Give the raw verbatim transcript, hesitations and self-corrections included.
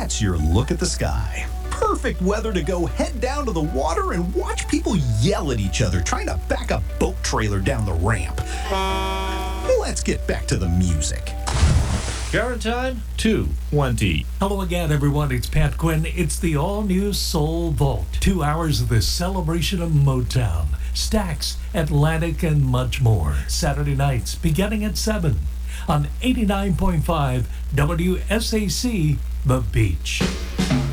That's your look at the sky. Perfect weather to go head down to the water and watch people yell at each other trying to back a boat trailer down the ramp. Let's get back to the music. Current time, two twenty. Hello again, everyone. It's Pat Quinn. It's the all-new Soul Vault. Two hours of the celebration of Motown, Stax, Atlantic, and much more. Saturday nights, beginning at seven on eighty-nine point five W S A C, The Beach.